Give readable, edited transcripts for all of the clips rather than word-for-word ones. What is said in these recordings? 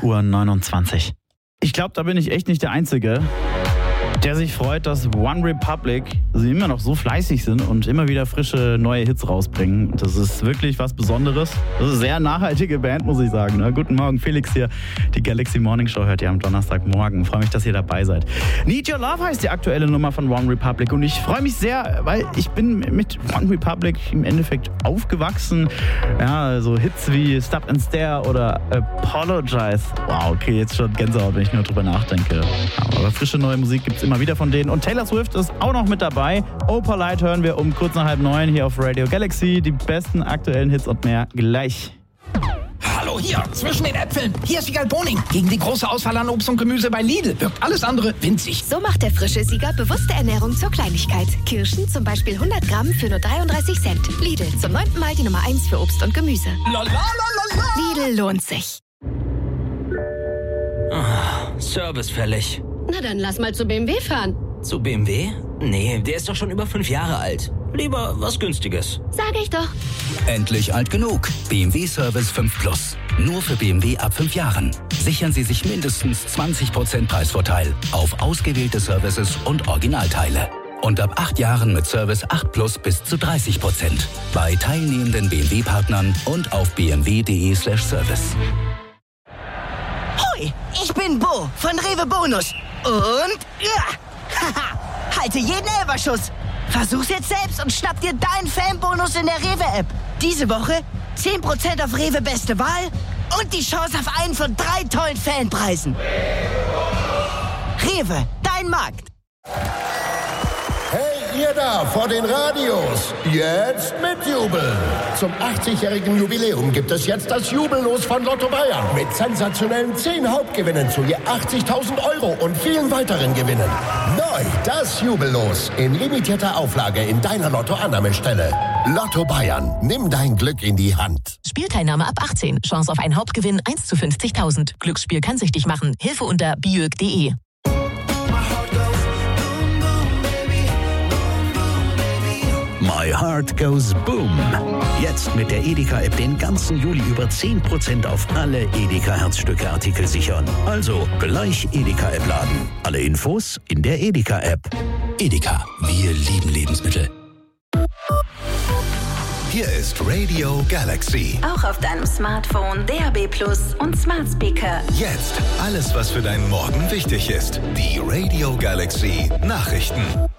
11:29 Uhr. Ich glaube, da bin ich echt nicht der Einzige, der sich freut, dass OneRepublic immer noch so fleißig sind und immer wieder frische neue Hits rausbringen. Das ist wirklich was Besonderes. Das ist eine sehr nachhaltige Band, muss ich sagen. Ne? Guten Morgen, Felix hier. Die Galaxy Morning Show hört ihr am Donnerstagmorgen. Freue mich, dass ihr dabei seid. Need Your Love heißt die aktuelle Nummer von OneRepublic und ich freue mich sehr, weil ich bin mit OneRepublic im Endeffekt aufgewachsen. Ja, so Hits wie Stop and Stare oder Apologize. Wow, okay, jetzt schon Gänsehaut, wenn ich nur drüber nachdenke. Aber frische neue Musik gibt's immer wieder von denen. Und Taylor Swift ist auch noch mit dabei. Oh Polite hören wir um kurz nach 8:30 hier auf Radio Galaxy. Die besten aktuellen Hits und mehr gleich. Hallo hier, zwischen den Äpfeln. Hier ist Siegal Boning. Gegen die große Auswahl an Obst und Gemüse bei Lidl wirkt alles andere winzig. So macht der frische Sieger bewusste Ernährung zur Kleinigkeit. Kirschen zum Beispiel 100 Gramm für nur 33 Cent. Lidl, zum 9. Mal die Nummer 1 für Obst und Gemüse. Lidl lohnt sich. Service fällig. Na dann lass mal zu BMW fahren. Zu BMW? Nee, der ist doch schon über 5 Jahre alt. Lieber was Günstiges. Sag ich doch. Endlich alt genug. BMW Service 5 Plus. Nur für BMW ab 5 Jahren. Sichern Sie sich mindestens 20% Preisvorteil auf ausgewählte Services und Originalteile. Und ab 8 Jahren mit Service 8 Plus bis zu 30%. Bei teilnehmenden BMW-Partnern und auf bmw.de/service. Hoi, ich bin Bo von Rewe Bonus. Und halte jeden Elferschuss. Versuch's jetzt selbst und schnapp dir deinen Fanbonus in der Rewe-App. Diese Woche 10% auf Rewe Beste Wahl und die Chance auf einen von 3 tollen Fanpreisen. Rewe, dein Markt. Hey, ihr da vor den Radios. Jetzt mitjubeln. Zum 80-jährigen Jubiläum gibt es jetzt das Jubellos von Lotto Bayern. Mit sensationellen 10 Hauptgewinnen zu je 80.000 € und vielen weiteren Gewinnen. Neu das Jubellos in limitierter Auflage in deiner Lotto-Annahmestelle. Lotto Bayern. Nimm dein Glück in die Hand. Spielteilnahme ab 18. Chance auf einen Hauptgewinn 1 zu 50.000. Glücksspiel kann süchtig machen. Hilfe unter biög.de. My Heart Goes Boom. Jetzt mit der Edeka-App den ganzen Juli über 10% auf alle Edeka-Herzstücke-Artikel sichern. Also gleich Edeka-App laden. Alle Infos in der Edeka-App. Edeka, wir lieben Lebensmittel. Hier ist Radio Galaxy. Auch auf deinem Smartphone, DAB+ und Smart Speaker. Jetzt alles, was für deinen Morgen wichtig ist. Die Radio Galaxy Nachrichten.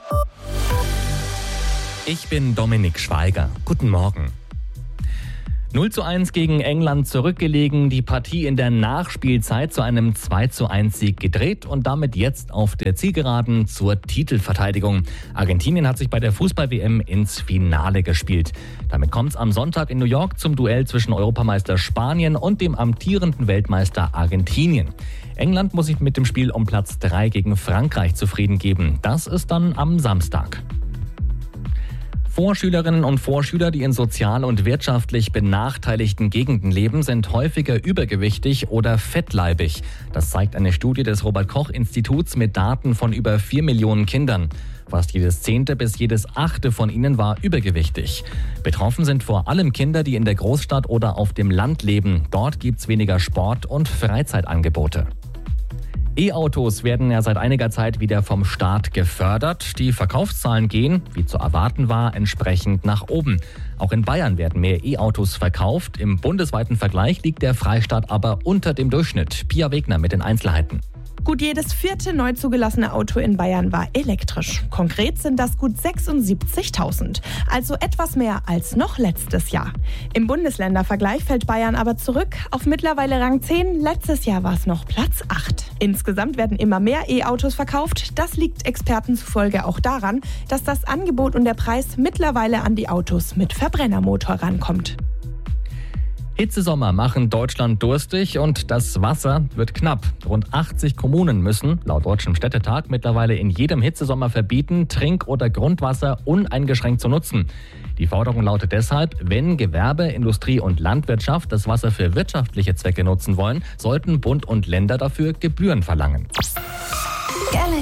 Ich bin Dominik Schweiger. Guten Morgen. 0:1 gegen England zurückgelegen, die Partie in der Nachspielzeit zu einem 2:1 Sieg gedreht und damit jetzt auf der Zielgeraden zur Titelverteidigung. Argentinien hat sich bei der Fußball-WM ins Finale gespielt. Damit kommt es am Sonntag in New York zum Duell zwischen Europameister Spanien und dem amtierenden Weltmeister Argentinien. England muss sich mit dem Spiel um Platz 3 gegen Frankreich zufrieden geben. Das ist dann am Samstag. Vorschülerinnen und Vorschüler, die in sozial und wirtschaftlich benachteiligten Gegenden leben, sind häufiger übergewichtig oder fettleibig. Das zeigt eine Studie des Robert-Koch-Instituts mit Daten von über 4 Millionen Kindern. Fast jedes 10. bis jedes 8. von ihnen war übergewichtig. Betroffen sind vor allem Kinder, die in der Großstadt oder auf dem Land leben. Dort gibt's weniger Sport- und Freizeitangebote. E-Autos werden ja seit einiger Zeit wieder vom Staat gefördert. Die Verkaufszahlen gehen, wie zu erwarten war, entsprechend nach oben. Auch in Bayern werden mehr E-Autos verkauft. Im bundesweiten Vergleich liegt der Freistaat aber unter dem Durchschnitt. Pia Wegner mit den Einzelheiten. Gut jedes 4. neu zugelassene Auto in Bayern war elektrisch. Konkret sind das gut 76.000, also etwas mehr als noch letztes Jahr. Im Bundesländervergleich fällt Bayern aber zurück auf mittlerweile Rang 10. Letztes Jahr war es noch Platz 8. Insgesamt werden immer mehr E-Autos verkauft. Das liegt Experten zufolge auch daran, dass das Angebot und der Preis mittlerweile an die Autos mit Verbrennermotor rankommt. Hitzesommer machen Deutschland durstig und das Wasser wird knapp. Rund 80 Kommunen müssen, laut Deutschem Städtetag, mittlerweile in jedem Hitzesommer verbieten, Trink- oder Grundwasser uneingeschränkt zu nutzen. Die Forderung lautet deshalb, wenn Gewerbe, Industrie und Landwirtschaft das Wasser für wirtschaftliche Zwecke nutzen wollen, sollten Bund und Länder dafür Gebühren verlangen. Galaxy.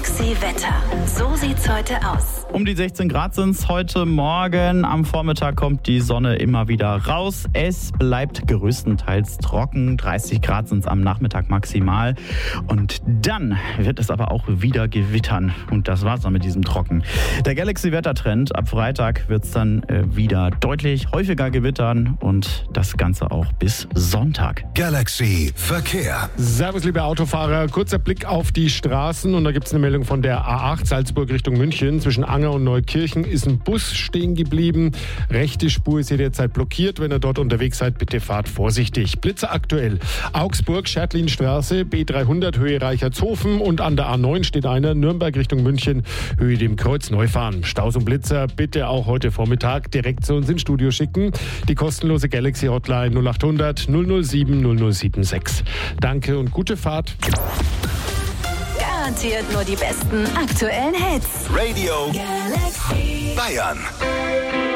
Galaxy Wetter. So sieht's heute aus. Um die 16 Grad sind es heute Morgen. Am Vormittag kommt die Sonne immer wieder raus. Es bleibt größtenteils trocken. 30 Grad sind es am Nachmittag maximal. Und dann wird es aber auch wieder gewittern. Und das war's dann mit diesem Trocken. Der Galaxy-Wettertrend. Ab Freitag wird es dann wieder deutlich häufiger gewittern. Und das Ganze auch bis Sonntag. Galaxy Verkehr. Servus, liebe Autofahrer. Kurzer Blick auf die Straßen. Und da gibt es eine Meldung von der A8 Salzburg Richtung München. Zwischen Anger und Neukirchen ist ein Bus stehen geblieben. Rechte Spur ist hier derzeit blockiert. Wenn ihr dort unterwegs seid, bitte fahrt vorsichtig. Blitzer aktuell. Augsburg, Schertlinstraße, B300, Höhe Reichertshofen. Und an der A9 steht einer. Nürnberg Richtung München, Höhe dem Kreuz Neufahren. Staus und Blitzer bitte auch heute Vormittag direkt zu uns ins Studio schicken. Die kostenlose Galaxy Hotline 0800 007 0076. Danke und gute Fahrt. Garantiert nur die besten aktuellen Hits. Radio Galaxy Bayern.